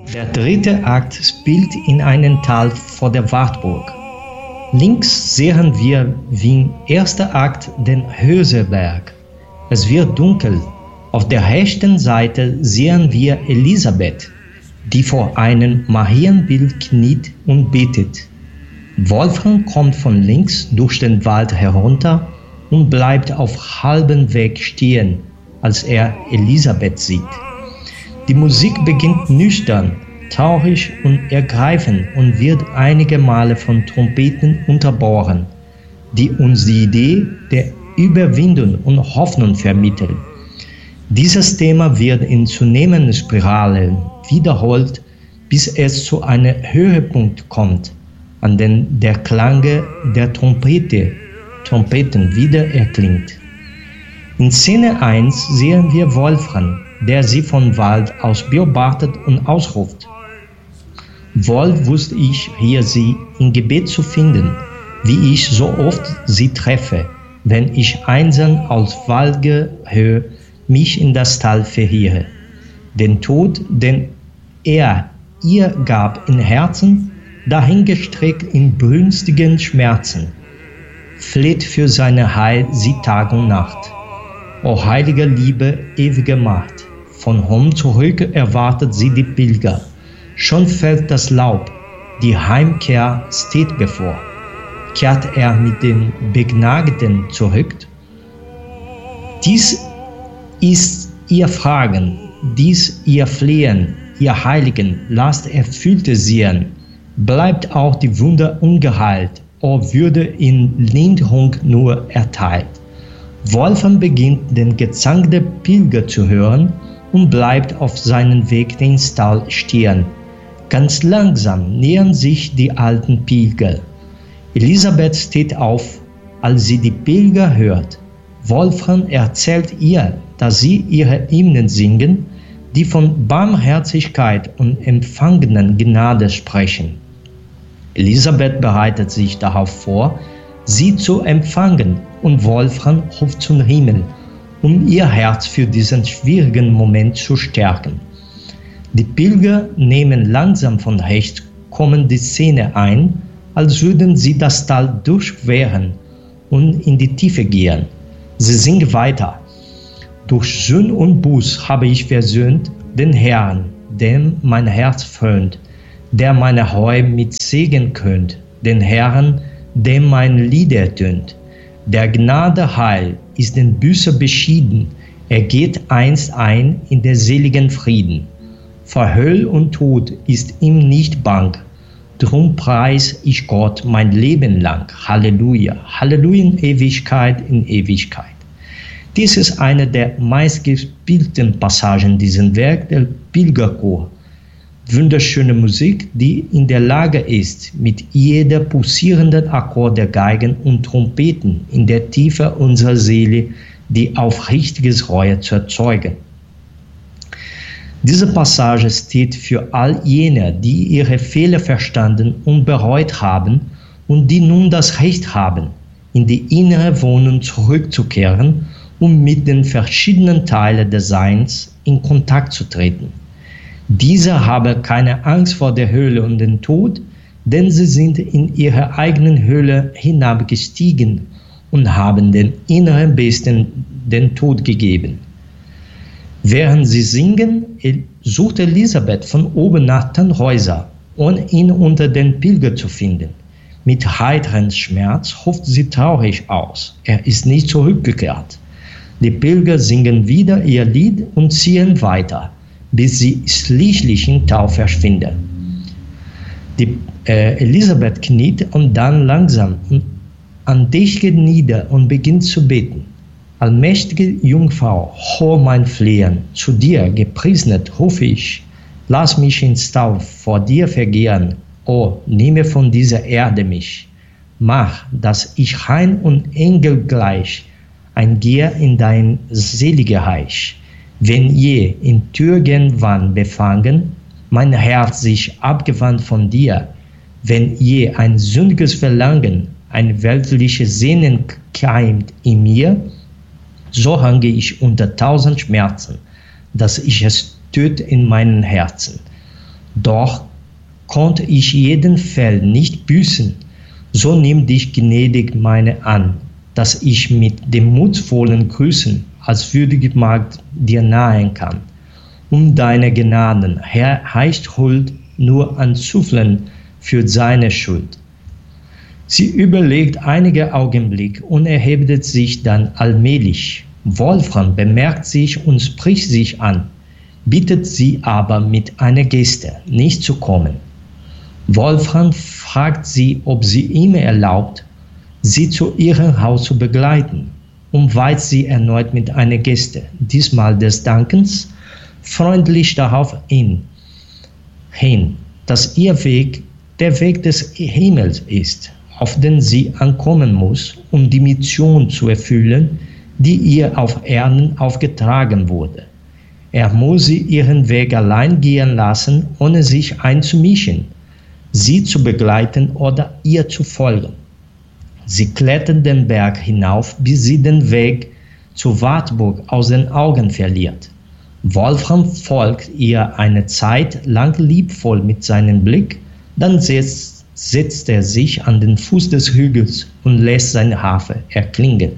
Der dritte Akt spielt in einem Tal vor der Wartburg. Links sehen wir wie im ersten Akt den Höseberg. Es wird dunkel. Auf der rechten Seite sehen wir Elisabeth, die vor einem Marienbild kniet und betet. Wolfram kommt von links durch den Wald herunter und bleibt auf halbem Weg stehen, als er Elisabeth sieht. Die Musik beginnt nüchtern, traurig und ergreifend und wird einige Male von Trompeten unterbrochen, die uns die Idee der Überwindung und Hoffnung vermitteln. Dieses Thema wird in zunehmenden Spiralen wiederholt, bis es zu einem Höhepunkt kommt, an dem der Klang der Trompeten wieder erklingt. In Szene 1 sehen wir Wolfram, der sie vom Wald aus beobachtet und ausruft: Wohl wusste ich, hier sie im Gebet zu finden, wie ich so oft sie treffe, wenn ich einsam aus Waldgehöhe mich in das Tal verirre. Den Tod, den er ihr gab in Herzen, dahingestreckt in brünstigen Schmerzen, fleht für seine Heil sie Tag und Nacht. O heilige Liebe, ewige Macht, von Hom zurück erwartet sie die Pilger. Schon fällt das Laub, die Heimkehr steht bevor. Kehrt er mit den Begnadeten zurück? Dies ist ihr Fragen, dies ihr Flehen, ihr Heiligen, lasst erfüllte sehen. Bleibt auch die Wunde ungeheilt, o würde in Linderung nur erteilt. Wolfram beginnt den Gesang der Pilger zu hören und bleibt auf seinem Weg den Stall stehen. Ganz langsam nähern sich die alten Pilger. Elisabeth steht auf, als sie die Pilger hört. Wolfram erzählt ihr, dass sie ihre Hymnen singen, die von Barmherzigkeit und empfangenen Gnade sprechen. Elisabeth bereitet sich darauf vor, sie zu empfangen, und Wolfram ruft zum Himmel, um ihr Herz für diesen schwierigen Moment zu stärken. Die Pilger nehmen langsam von rechts kommende Szene ein, als würden sie das Tal durchqueren und in die Tiefe gehen. Sie singen weiter: Durch Sünd und Buß habe ich versöhnt den Herrn, dem mein Herz frönt, der meine Reue mit Segen krönt, den Herrn, dem mein Lied ertönt. Der Gnade Heil ist den Büßer beschieden, er geht einst ein in der seligen Frieden. Vor Höll und Tod ist ihm nicht bang, drum preis ich Gott mein Leben lang. Halleluja, Halleluja in Ewigkeit, in Ewigkeit. Dies ist eine der meistgespielten Passagen dieses Werk der Pilgerchor. Wunderschöne Musik, die in der Lage ist, mit jeder pulsierenden Akkord der Geigen und Trompeten in der Tiefe unserer Seele die aufrichtiges Reue zu erzeugen. Diese Passage steht für all jene, die ihre Fehler verstanden und bereut haben und die nun das Recht haben, in die innere Wohnung zurückzukehren, um mit den verschiedenen Teilen des Seins in Kontakt zu treten. Diese haben keine Angst vor der Hölle und dem Tod, denn sie sind in ihre eigenen Höhle hinabgestiegen und haben den inneren Besten den Tod gegeben. Während sie singen, sucht Elisabeth von oben nach den Häusern, ohne ihn unter den Pilgern zu finden. Mit heiterem Schmerz ruft sie traurig aus: Er ist nicht zurückgekehrt. Die Pilger singen wieder ihr Lied und ziehen weiter, bis sie schließlich im Tau verschwinden. Elisabeth kniet und dann langsam und andächtig nieder und beginnt zu beten. Allmächtige Jungfrau, hör mein Flehen, zu dir gepriesnet rufe ich. Lass mich ins Tau vor dir vergehen, o nehme von dieser Erde mich. Mach, dass ich rein und engelgleich eingehe in dein seliges Reich. Wenn je in Türgenwann befangen, mein Herz sich abgewandt von dir, wenn je ein sündiges Verlangen, ein weltliches Sehnen keimt in mir, so hange ich unter 1000 Schmerzen, dass ich es töte in meinem Herzen. Doch konnte ich jeden Fall nicht büßen, so nimm dich gnädig meine an, dass ich mit dem mutvollen Grüßen als würdige Magd dir nahen kann. Deine Gnaden, Herr, heißt Huld nur anzuflehen für seine Schuld. Sie überlegt einige Augenblicke und erhebt sich dann allmählich. Wolfram bemerkt sich und spricht sich an, bittet sie aber mit einer Geste, nicht zu kommen. Wolfram fragt sie, ob sie ihm erlaubt, sie zu ihrem Haus zu begleiten, und weist sie erneut mit einer Geste, diesmal des Dankens, freundlich darauf hin, dass ihr Weg der Weg des Himmels ist, auf den sie ankommen muss, um die Mission zu erfüllen, die ihr auf Erden aufgetragen wurde. Er muss sie ihren Weg allein gehen lassen, ohne sich einzumischen, sie zu begleiten oder ihr zu folgen. Sie klettert den Berg hinauf, bis sie den Weg zur Wartburg aus den Augen verliert. Wolfram folgt ihr eine Zeit lang liebvoll mit seinem Blick, dann setzt er sich an den Fuß des Hügels und lässt seine Harfe erklingen.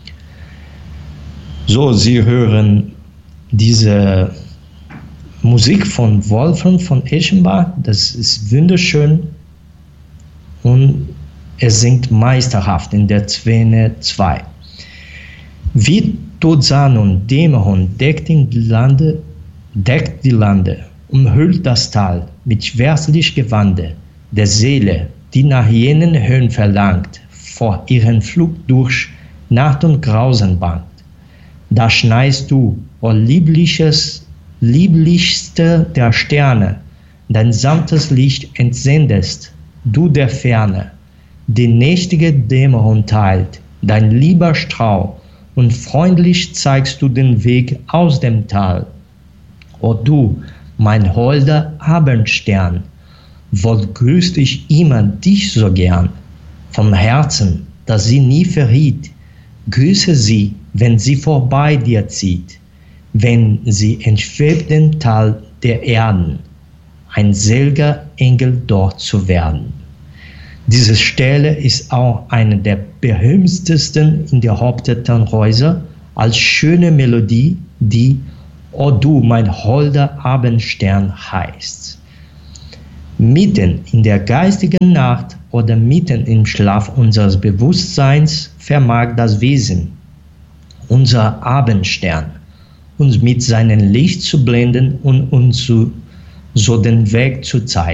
So, Sie hören diese Musik von Wolfram von Eschenbach, das ist wunderschön und er singt meisterhaft in der Szene 2. Wie tot sah nun Dämmerung deckt die Lande, umhüllt das Tal mit schwärzlich Gewande der Seele, die nach jenen Höhen verlangt, vor ihren Flug durch Nacht und Grausen bangt. Da schneist du, o lieblichste der Sterne, dein sanftes Licht entsendest, du der Ferne, die nächtige Dämmerung teilt, dein lieber Strauch, und freundlich zeigst du den Weg aus dem Tal. O du, mein holder Abendstern, wohl grüßt ich immer dich so gern, vom Herzen, das sie nie verriet, grüße sie, wenn sie vorbei dir zieht, wenn sie entschwebt im Tal der Erden, ein selger Engel dort zu werden. Diese Stelle ist auch eine der berühmtesten in der Haupttannhäuser als schöne Melodie, die O du, mein holder Abendstern heißt. Mitten in der geistigen Nacht oder mitten im Schlaf unseres Bewusstseins vermag das Wesen, unser Abendstern, uns mit seinem Licht zu blenden und uns so den Weg zu zeigen.